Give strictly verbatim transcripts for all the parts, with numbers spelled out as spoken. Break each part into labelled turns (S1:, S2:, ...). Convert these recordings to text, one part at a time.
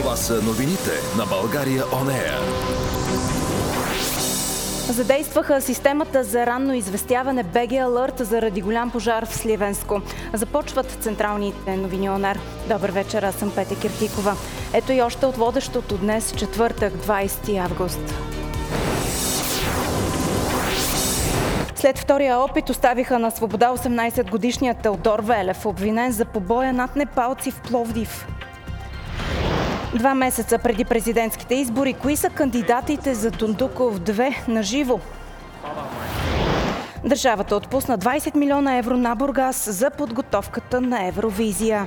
S1: Това са новините на България Он Еър.
S2: Задействаха системата за ранно известяване би джи Alert заради голям пожар в Сливенско. Започват централните новини Он Еър. Добър вечер, аз съм Петя Киртикова. Ето и още от водещото днес, четвъртък, двадесети август. След втория опит оставиха на свобода осемнадесетгодишният Теодор Велев, обвинен за побоя над непалци в Пловдив. Два месеца преди президентските избори, кои са кандидатите за Дондуков две на живо? Държавата отпусна двадесет милиона евро на Бургас за подготовката на Евровизия.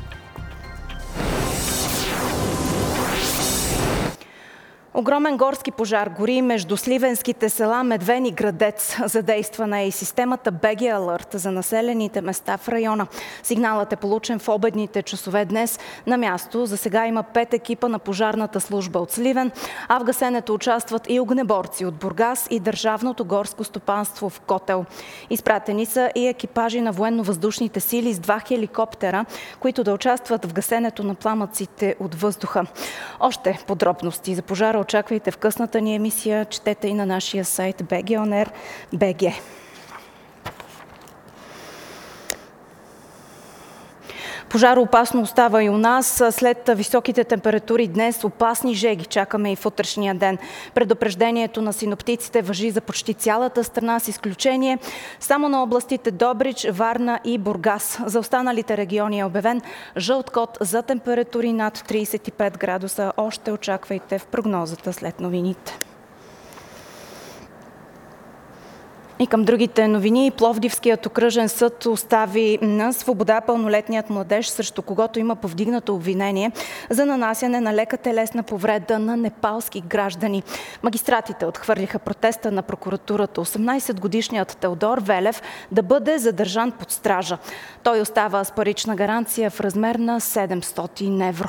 S2: Огромен горски пожар гори между сливенските села Медвен и Градец. Задействана е и системата би джи Alert за населените места в района. Сигналът е получен в обедните часове днес. На място за сега има пет екипа на пожарната служба от Сливен, а в гасенето участват и огнеборци от Бургас и Държавното горско стопанство в Котел. Изпратени са и екипажи на военно-въздушните сили с два хеликоптера, които да участват в гасенето на пламъците от въздуха. Още подробности за пожара очаквайте в късната ни емисия. Четете и на нашия сайт би джи он ер точка би джи. Пожароопасно остава и у нас. След високите температури днес опасни жеги чакаме и в утрешния ден. Предупреждението на синоптиците важи за почти цялата страна с изключение само на областите Добрич, Варна и Бургас. За останалите региони е обявен жълт код за температури над тридесет и пет градуса. Още очаквайте в прогнозата след новините. И към другите новини, Пловдивският окръжен съд остави на свобода пълнолетният младеж, срещу когото има повдигнато обвинение за нанасяне на лека телесна повреда на непалски граждани. Магистратите отхвърлиха протеста на прокуратурата осемнадесетгодишният Теодор Велев да бъде задържан под стража. Той остава с парична гаранция в размер на седемстотин евро.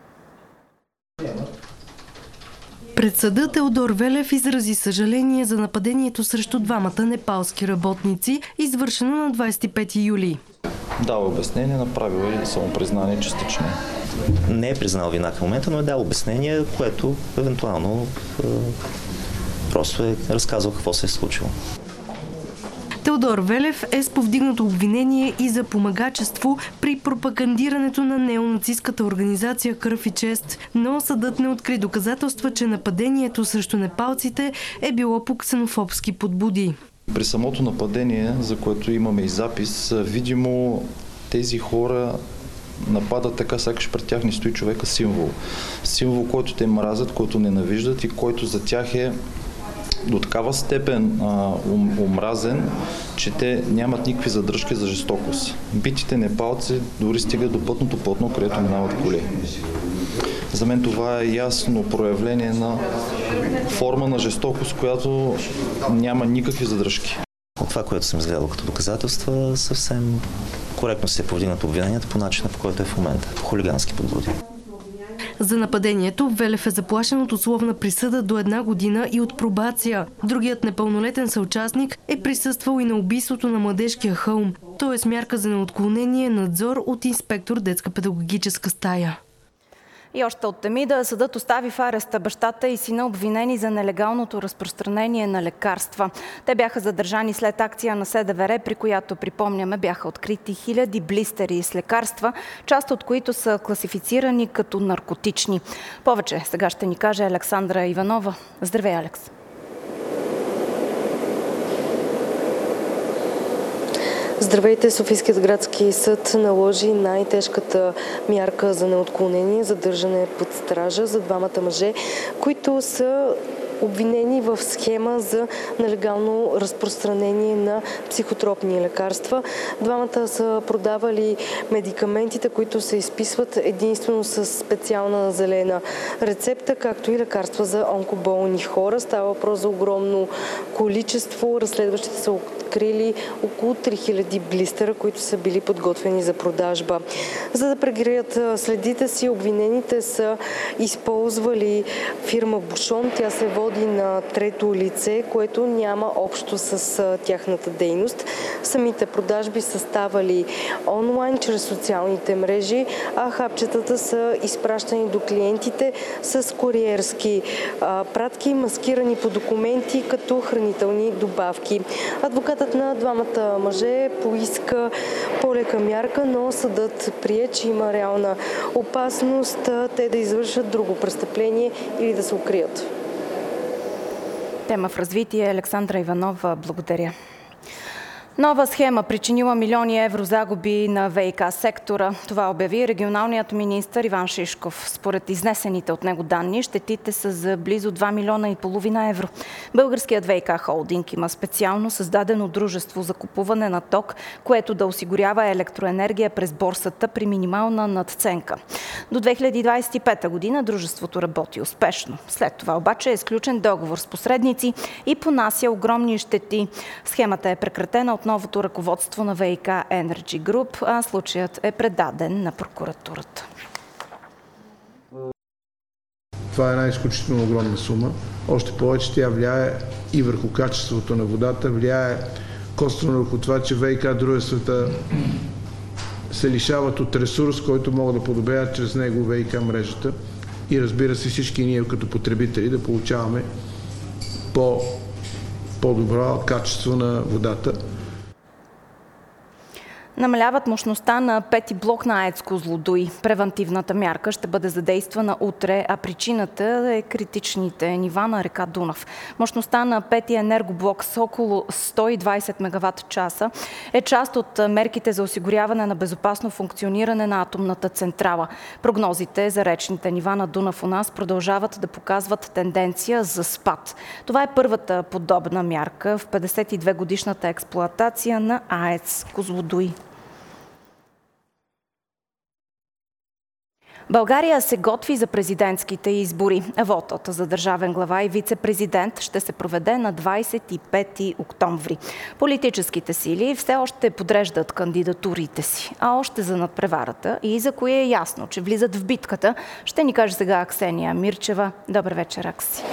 S3: Пред съда Теодор Велев изрази съжаление за нападението срещу двамата непалски работници, извършено на двадесет и пети юли.
S4: Дава обяснение, направил и самопризнание частично.
S5: Не е признал вина в момента, но е дал обяснение, което евентуално е, просто е разказал какво се е случило.
S3: Теодор Велев е с повдигнато обвинение и за помагачество при пропагандирането на неонацистката организация Кръв и чест, но съдът не откри доказателства, че нападението срещу непалците е било по ксенофобски подбуди.
S4: При самото нападение, за което имаме и запис, видимо тези хора нападат така, сякаш пред тях не стои човека символ. Символ, който те мразят, който ненавиждат и който за тях е до такава степен а, ум, омразен, че те нямат никакви задръжки за жестокост. Битите непалци дори стигат до пътното платно, където минават коли. За мен това е ясно проявление на форма на жестокост, която няма никакви задръжки.
S5: От това, което съм изгледал като доказателства, съвсем коректно се е повдигнат обвиненията по начина, по който е в момента. По хулигански подбуди.
S3: За нападението Велев е заплашен от условна присъда до една година и от пробация. Другият непълнолетен съучастник е присъствал и на убийството на младежкия хълм, т.е. мярка за неотклонение, надзор от инспектор детска педагогическа стая.
S2: И още от Темида съдът остави в ареста бащата и сина, обвинени за нелегалното разпространение на лекарства. Те бяха задържани след акция на Се Де Ве Ре, при която, припомняме, бяха открити хиляди блистери с лекарства, част от които са класифицирани като наркотични. Повече сега ще ни каже Александра Иванова. Здравей, Алекс!
S6: Здравейте! Софийският градски съд наложи най-тежката мярка за неотклонение, задържане под стража за двамата мъже, които са обвинени в схема за нелегално разпространение на психотропни лекарства. Двамата са продавали медикаментите, които се изписват единствено с специална зелена рецепта, както и лекарства за онкоболни хора. Става въпрос за огромно количество. Разследващите са открили около три хиляди блистера, които са били подготвени за продажба. За да прегреят следите си, обвинените са използвали фирма Бушон. Тя се води на трето лице, което няма общо с тяхната дейност. Самите продажби са ставали онлайн, чрез социалните мрежи, а хапчетата са изпращани до клиентите с куриерски а, пратки, маскирани по документи като хранителни добавки. Адвокатът на двамата мъже поиска по-лека мярка, но съдът прие, че има реална опасност те да извършат друго престъпление или да се укрият.
S2: Тема в развитие. Александра Иванова, благодаря. Нова схема причинила милиони евро загуби на ВиК сектора. Това обяви регионалният министър Иван Шишков. Според изнесените от него данни, щетите са за близо два милиона и половина евро. Българският ВиК холдинг има специално създадено дружество за купуване на ток, което да осигурява електроенергия през борсата при минимална надценка. До две хиляди двадесет и пета година дружеството работи успешно. След това обаче е сключен договор с посредници и понася огромни щети. Схемата е прекратена от новото ръководство на ВиК Energy Group, а случаят е предаден на прокуратурата.
S7: Това е една изключително огромна сума. Още повече тя влияе и върху качеството на водата, влияе косвено върху това, че ВиК дружествата се лишават от ресурс, който могат да подобряват чрез него ВиК мрежата. И разбира се, всички ние като потребители да получаваме по, по-добро качество на водата.
S2: Намаляват мощността на пети блок на АЕЦ Козлодуй. Превантивната мярка ще бъде задействана утре, а причината е критичните нива на река Дунав. Мощността на пети енергоблок с около сто и двадесет мегават часа е част от мерките за осигуряване на безопасно функциониране на атомната централа. Прогнозите за речните нива на Дунав у нас продължават да показват тенденция за спад. Това е първата подобна мярка в петдесет и две годишната експлоатация на АЕЦ Козлодуй. България се готви за президентските избори. Вотът за държавен глава и вице-президент ще се проведе на двадесет и пети октомври. Политическите сили все още подреждат кандидатурите си, а още за надпреварата и за кое е ясно, че влизат в битката, ще ни каже сега Аксения Мирчева. Добър вечер, Акси.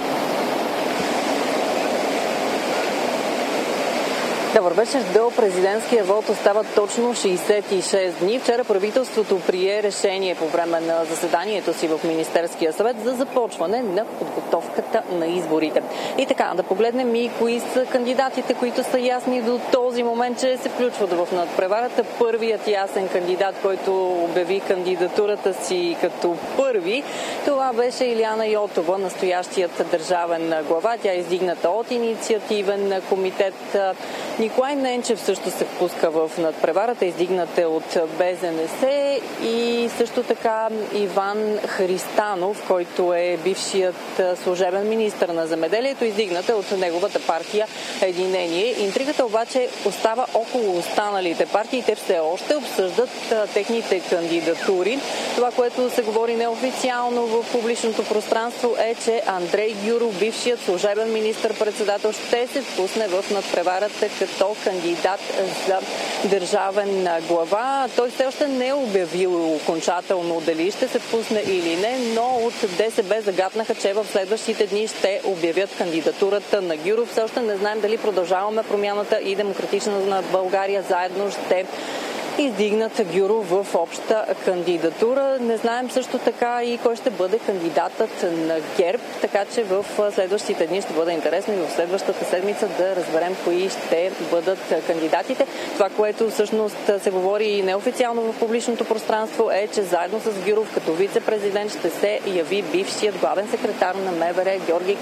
S8: Добър вечер. До президентския вод остават точно шейсет и шест дни. Вчера правителството прие решение по време на заседанието си в Министерския съвет за започване на подготовката на изборите. И така, да погледнем и кои са кандидатите, които са ясни до този момент, че се включват в надпреварата. Първият ясен кандидат, който обяви кандидатурата си като първи, това беше Илияна Йотова, настоящият държавен глава. Тя е издигната от инициативен комитет. Николай Ненчев също се впуска в надпреварата, издигнат е от БЗНС, и също така Иван Христанов, който е бившият служебен министър на земеделието, издигнат е от неговата партия Единение. Интригата обаче остава около останалите партии. Те все още обсъждат техните кандидатури. Това, което се говори неофициално в публичното пространство, е, че Андрей Гюров, бившият служебен министър-председател, ще се впусне в надпреварата като кандидат за държавен глава. Той все още не е обявил окончателно дали ще се впусне или не, но от ДСБ загатнаха, че в следващите дни ще обявят кандидатурата на Гюров. Все още не знаем дали Продължаваме промяната и Демократична на България заедно ще издигнат Гюров в обща кандидатура. Не знаем също така и кой ще бъде кандидатът на ГЕРБ, така че в следващите дни ще бъде интересно и в следващата седмица да разберем кои ще бъдат кандидатите. Това, което всъщност се говори и неофициално в публичното пространство, е, че заедно с Гюров като вице-президент ще се яви бившият главен секретар на МВР Георги